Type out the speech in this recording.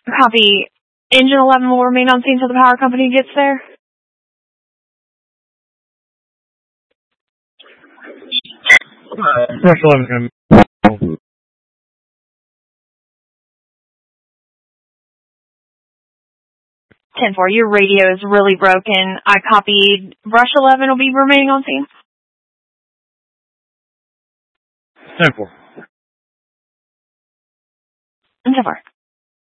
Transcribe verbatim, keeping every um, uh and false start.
Copy. Engine eleven will remain on scene until the power company gets there. Uh, Rush eleven's going to... ten four, your radio is really broken. I copied. Rush eleven will be remaining on scene. ten four. ten four.